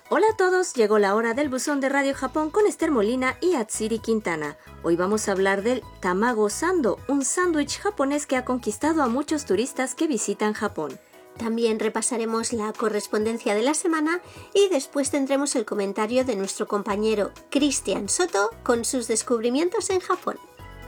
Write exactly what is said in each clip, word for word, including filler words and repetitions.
Hola a todos, llegó la hora del buzón de Radio Japón con Esther Molina y Atsiri Quintana. Hoy vamos a hablar del tamago sando, un sándwich japonés que ha conquistado a muchos turistas que visitan Japón. También repasaremos la correspondencia de la semana y después tendremos el comentario de nuestro compañero Cristian Soto con sus descubrimientos en Japón.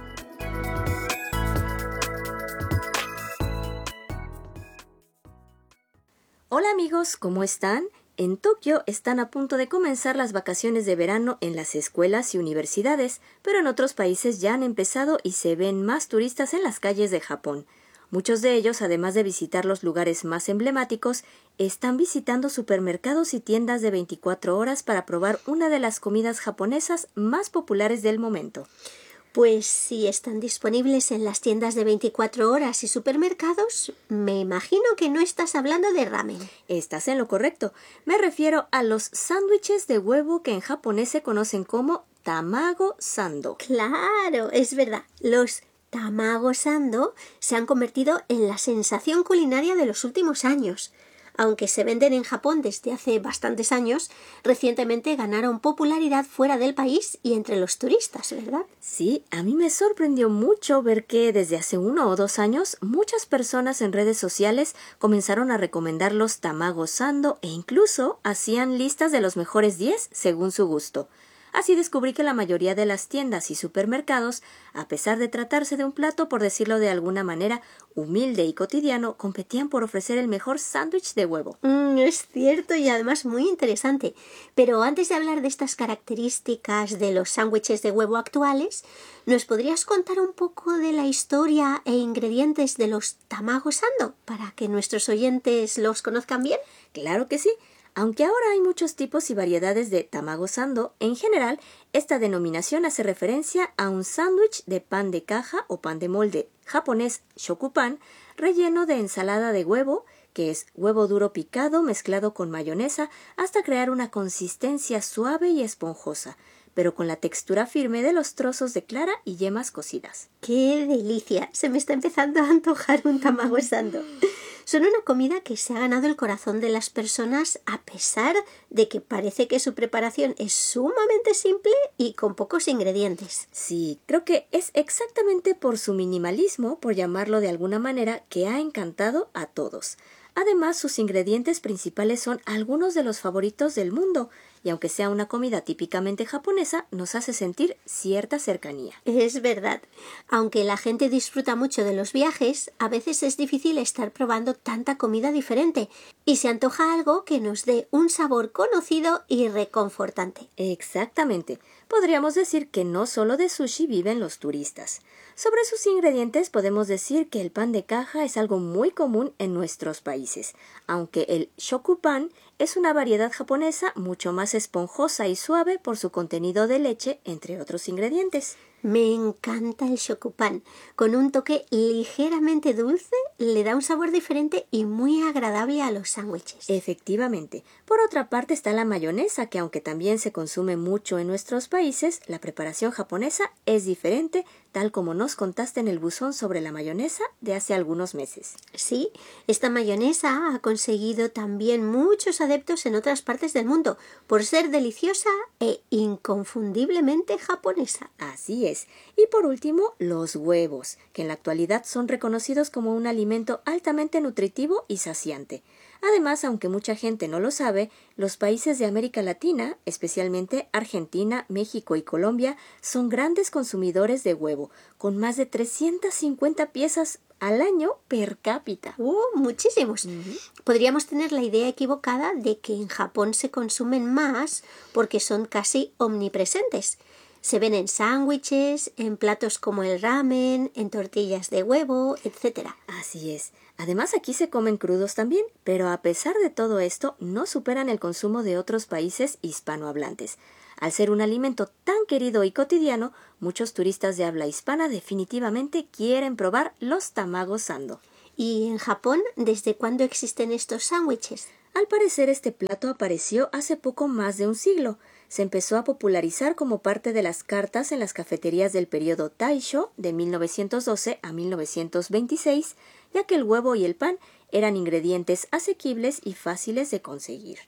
Hola amigos, ¿cómo están? En Tokio están a punto de comenzar las vacaciones de verano en las escuelas y universidades, pero en otros países ya han empezado y se ven más turistas en las calles de Japón. Muchos de ellos, además de visitar los lugares más emblemáticos, están visitando supermercados y tiendas de veinticuatro horas para probar una de las comidas japonesas más populares del momento. Pues si están disponibles en las tiendas de veinticuatro horas y supermercados, me imagino que no estás hablando de ramen. Estás en lo correcto. Me refiero a los sándwiches de huevo que en japonés se conocen como tamago sando. Claro, es verdad. Los tamago sando se han convertido en la sensación culinaria de los últimos años. Aunque se venden en Japón desde hace bastantes años, recientemente ganaron popularidad fuera del país y entre los turistas, ¿verdad? Sí, a mí me sorprendió mucho ver que desde hace uno o dos años muchas personas en redes sociales comenzaron a recomendar los tamago sando e incluso hacían listas de los mejores diez según su gusto. Así descubrí que la mayoría de las tiendas y supermercados, a pesar de tratarse de un plato, por decirlo de alguna manera, humilde y cotidiano, competían por ofrecer el mejor sándwich de huevo. Mm, es cierto y además muy interesante. Pero antes de hablar de estas características de los sándwiches de huevo actuales, ¿nos podrías contar un poco de la historia e ingredientes de los tamago sando para que nuestros oyentes los conozcan bien? Claro que sí. Aunque ahora hay muchos tipos y variedades de tamago sando, en general, esta denominación hace referencia a un sándwich de pan de caja o pan de molde japonés shokupan, relleno de ensalada de huevo, que es huevo duro picado mezclado con mayonesa hasta crear una consistencia suave y esponjosa, pero con la textura firme de los trozos de clara y yemas cocidas. ¡Qué delicia! Se me está empezando a antojar un tamago sando. Son una comida que se ha ganado el corazón de las personas a pesar de que parece que su preparación es sumamente simple y con pocos ingredientes. Sí, creo que es exactamente por su minimalismo, por llamarlo de alguna manera, que ha encantado a todos. Además, sus ingredientes principales son algunos de los favoritos del mundo, y aunque sea una comida típicamente japonesa, nos hace sentir cierta cercanía. Es verdad. Aunque la gente disfruta mucho de los viajes, a veces es difícil estar probando tanta comida diferente, y se antoja algo que nos dé un sabor conocido y reconfortante. Exactamente. Podríamos decir que no solo de sushi viven los turistas. Sobre sus ingredientes podemos decir que el pan de caja es algo muy común en nuestros países, aunque el shokupan es una variedad japonesa mucho más esponjosa y suave por su contenido de leche, entre otros ingredientes. Me encanta el shokupan. Con un toque ligeramente dulce, le da un sabor diferente y muy agradable a los sándwiches. Efectivamente. Por otra parte está la mayonesa, que aunque también se consume mucho en nuestros países, la preparación japonesa es diferente, tal como nos contaste en el buzón sobre la mayonesa de hace algunos meses. Sí, esta mayonesa ha conseguido también muchos adeptos en otras partes del mundo, por ser deliciosa e inconfundiblemente japonesa. Así es. Y por último, los huevos, que en la actualidad son reconocidos como un alimento altamente nutritivo y saciante. Además, aunque mucha gente no lo sabe, los países de América Latina, especialmente Argentina, México y Colombia, son grandes consumidores de huevo, con más de trescientas cincuenta piezas al año per cápita. ¡Uh, muchísimos! Uh-huh. Podríamos tener la idea equivocada de que en Japón se consumen más porque son casi omnipresentes. Se ven en sándwiches, en platos como el ramen, en tortillas de huevo, etcétera. Así es. Además, aquí se comen crudos también, pero a pesar de todo esto, no superan el consumo de otros países hispanohablantes. Al ser un alimento tan querido y cotidiano, muchos turistas de habla hispana definitivamente quieren probar los tamago sando. ¿Y en Japón, desde cuándo existen estos sándwiches? Al parecer, este plato apareció hace poco más de un siglo. Se empezó a popularizar como parte de las cartas en las cafeterías del periodo Taisho de mil novecientos doce a mil novecientos veintiséis, ya que el huevo y el pan eran ingredientes asequibles y fáciles de conseguir.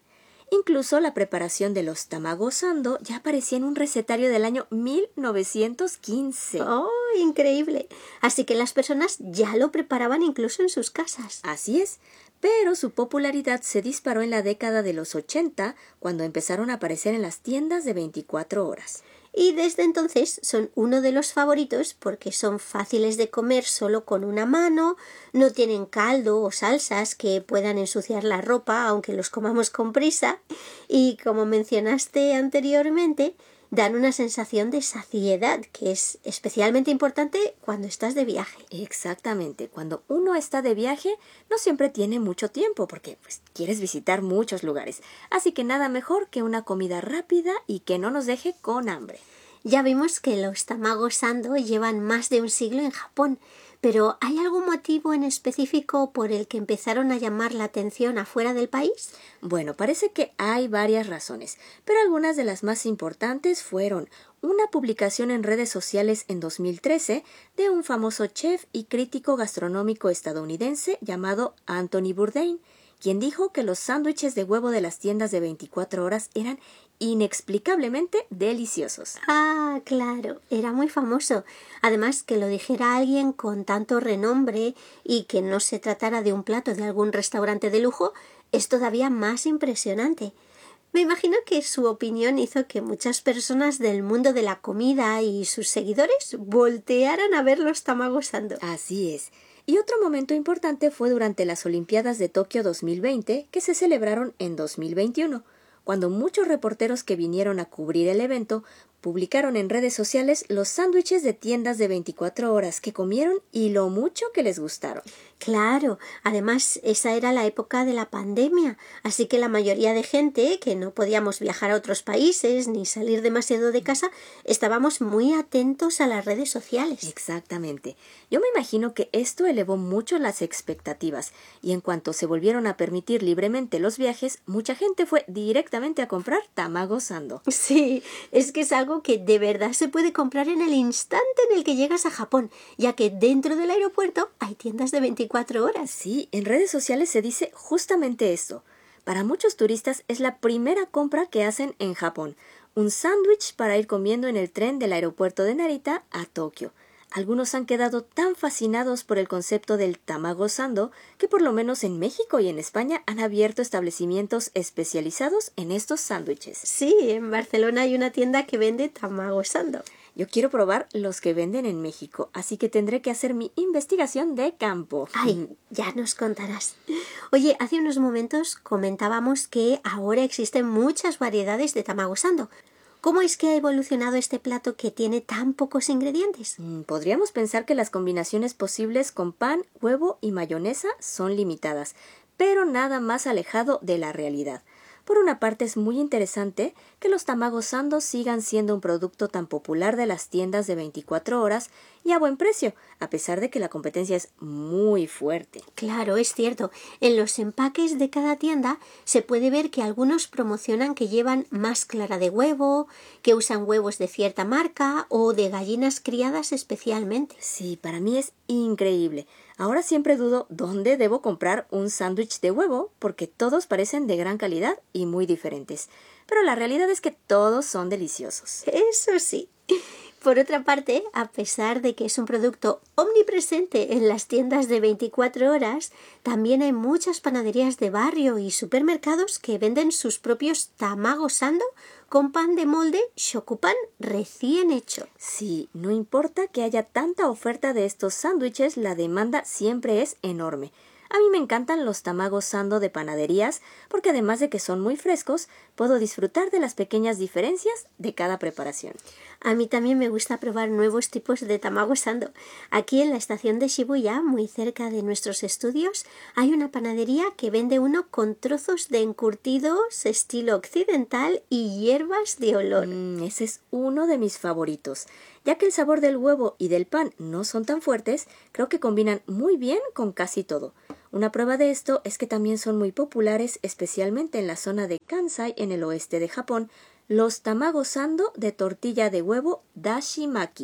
Incluso la preparación de los tamago sando ya aparecía en un recetario del año mil novecientos quince. ¡Oh, increíble! Así que las personas ya lo preparaban incluso en sus casas. Así es, pero su popularidad se disparó en la década de los ochenta, cuando empezaron a aparecer en las tiendas de veinticuatro horas. Y desde entonces son uno de los favoritos porque son fáciles de comer solo con una mano, no tienen caldo o salsas que puedan ensuciar la ropa aunque los comamos con prisa y, como mencionaste anteriormente, dan una sensación de saciedad que es especialmente importante cuando estás de viaje. Exactamente, cuando uno está de viaje no siempre tiene mucho tiempo porque pues, quieres visitar muchos lugares, así que nada mejor que una comida rápida y que no nos deje con hambre. Ya vimos que los tamago sando llevan más de un siglo en Japón, pero ¿hay algún motivo en específico por el que empezaron a llamar la atención afuera del país? Bueno, parece que hay varias razones, pero algunas de las más importantes fueron una publicación en redes sociales en dos mil trece de un famoso chef y crítico gastronómico estadounidense llamado Anthony Bourdain, quien dijo que los sándwiches de huevo de las tiendas de veinticuatro horas eran inexplicablemente deliciosos. Ah, claro, era muy famoso. Además, que lo dijera alguien con tanto renombre y que no se tratara de un plato de algún restaurante de lujo es todavía más impresionante. Me imagino que su opinión hizo que muchas personas del mundo de la comida y sus seguidores voltearan a ver los tamago sando. Así es. Y otro momento importante fue durante las Olimpiadas de Tokio dos mil veinte, que se celebraron en dos mil veintiuno, cuando muchos reporteros que vinieron a cubrir el evento publicaron en redes sociales los sándwiches de tiendas de veinticuatro horas que comieron y lo mucho que les gustaron. Claro, además esa era la época de la pandemia, así que la mayoría de gente que no podíamos viajar a otros países ni salir demasiado de casa, estábamos muy atentos a las redes sociales. Exactamente. Yo me imagino que esto elevó mucho las expectativas y en cuanto se volvieron a permitir libremente los viajes, mucha gente fue directamente a comprar tamago sando. Sí, es que es algo que de verdad se puede comprar en el instante en el que llegas a Japón, ya que dentro del aeropuerto hay tiendas de veinticuatro horas. Sí, en redes sociales se dice justamente esto. Para muchos turistas es la primera compra que hacen en Japón, un sándwich para ir comiendo en el tren del aeropuerto de Narita a Tokio. Algunos han quedado tan fascinados por el concepto del tamago sando que por lo menos en México y en España han abierto establecimientos especializados en estos sándwiches. Sí, en Barcelona hay una tienda que vende tamago sando. Yo quiero probar los que venden en México, así que tendré que hacer mi investigación de campo. Ay, ya nos contarás. Oye, hace unos momentos comentábamos que ahora existen muchas variedades de tamago sando. ¿Cómo es que ha evolucionado este plato que tiene tan pocos ingredientes? Podríamos pensar que las combinaciones posibles con pan, huevo y mayonesa son limitadas, pero nada más alejado de la realidad. Por una parte es muy interesante que los tamago sando sigan siendo un producto tan popular de las tiendas de veinticuatro horas y a buen precio, a pesar de que la competencia es muy fuerte. Claro, es cierto. En los empaques de cada tienda se puede ver que algunos promocionan que llevan más clara de huevo, que usan huevos de cierta marca o de gallinas criadas especialmente. Sí, para mí es increíble. Ahora siempre dudo dónde debo comprar un sándwich de huevo porque todos parecen de gran calidad y muy diferentes. Pero la realidad es que todos son deliciosos. Eso sí. Por otra parte, a pesar de que es un producto omnipresente en las tiendas de veinticuatro horas, también hay muchas panaderías de barrio y supermercados que venden sus propios tamago sando con pan de molde shokupan recién hecho. Sí, no importa que haya tanta oferta de estos sándwiches, la demanda siempre es enorme. A mí me encantan los tamago sando de panaderías porque además de que son muy frescos, puedo disfrutar de las pequeñas diferencias de cada preparación. A mí también me gusta probar nuevos tipos de tamago sando. Aquí en la estación de Shibuya, muy cerca de nuestros estudios, hay una panadería que vende uno con trozos de encurtidos estilo occidental y hierbas de olor. Mm, ese es uno de mis favoritos. Ya que el sabor del huevo y del pan no son tan fuertes, creo que combinan muy bien con casi todo. Una prueba de esto es que también son muy populares, especialmente en la zona de Kansai, en el oeste de Japón, los tamago sando de tortilla de huevo dashimaki,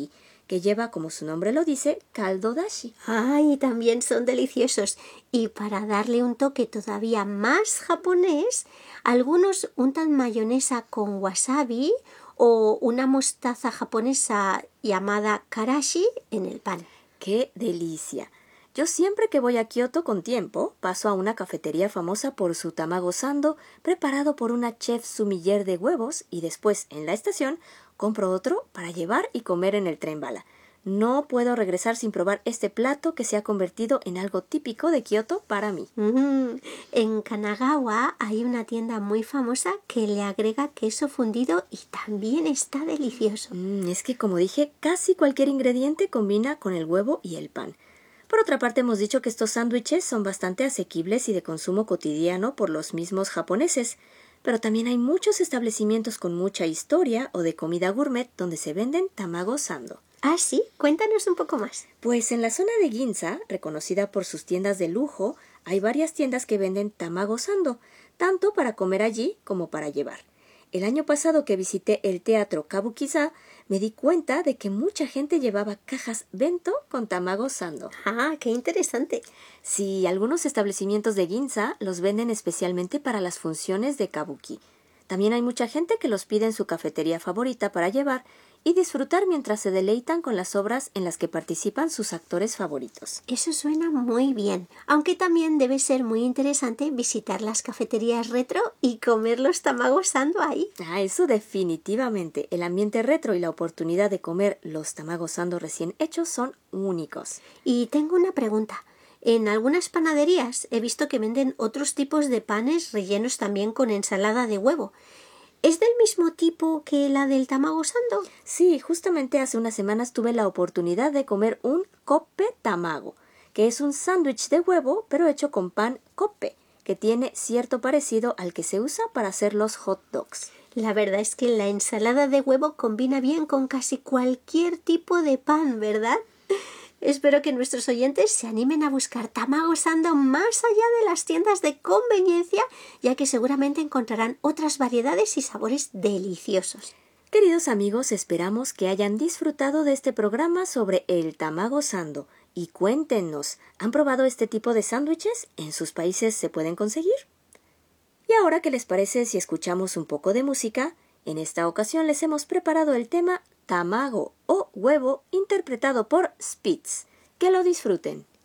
que lleva, como su nombre lo dice, caldo dashi. ¡Ay! También son deliciosos. Y para darle un toque todavía más japonés, algunos untan mayonesa con wasabi o una mostaza japonesa llamada karashi en el pan. ¡Qué delicia! Yo siempre que voy a Kioto con tiempo, paso a una cafetería famosa por su tamago sando, preparado por una chef sumiller de huevos, y después, en la estación, compro otro para llevar y comer en el tren bala. No puedo regresar sin probar este plato que se ha convertido en algo típico de Kioto para mí. Mm, en Kanagawa hay una tienda muy famosa que le agrega queso fundido y también está delicioso. Mm, es que, como dije, casi cualquier ingrediente combina con el huevo y el pan. Por otra parte, hemos dicho que estos sándwiches son bastante asequibles y de consumo cotidiano por los mismos japoneses, pero también hay muchos establecimientos con mucha historia o de comida gourmet donde se venden tamago sando. ¿Ah, sí? Cuéntanos un poco más. Pues en la zona de Ginza, reconocida por sus tiendas de lujo, hay varias tiendas que venden tamago sando, tanto para comer allí como para llevar. El año pasado que visité el teatro Kabukiza, me di cuenta de que mucha gente llevaba cajas bento con tamago sando. ¡Ah, qué interesante! Sí, algunos establecimientos de Ginza los venden especialmente para las funciones de kabuki. También hay mucha gente que los pide en su cafetería favorita para llevar y disfrutar mientras se deleitan con las obras en las que participan sus actores favoritos. Eso suena muy bien, aunque también debe ser muy interesante visitar las cafeterías retro y comer los tamagos sando ahí. Ah, eso definitivamente. El ambiente retro y la oportunidad de comer los tamagos sando recién hechos son únicos. Y tengo una pregunta. En algunas panaderías he visto que venden otros tipos de panes rellenos también con ensalada de huevo. ¿Es del mismo tipo que la del tamago sando? Sí, justamente hace unas semanas tuve la oportunidad de comer un koppe tamago, que es un sándwich de huevo pero hecho con pan koppe, que tiene cierto parecido al que se usa para hacer los hot dogs. La verdad es que la ensalada de huevo combina bien con casi cualquier tipo de pan, ¿verdad? Espero que nuestros oyentes se animen a buscar tamago sando más allá de las tiendas de conveniencia, ya que seguramente encontrarán otras variedades y sabores deliciosos. Queridos amigos, esperamos que hayan disfrutado de este programa sobre el tamago sando. Y cuéntenos, ¿han probado este tipo de sándwiches? ¿En sus países se pueden conseguir? Y ahora, ¿qué les parece si escuchamos un poco de música? En esta ocasión les hemos preparado el tema Tamago o huevo, interpretado por Spitz. Que lo disfruten.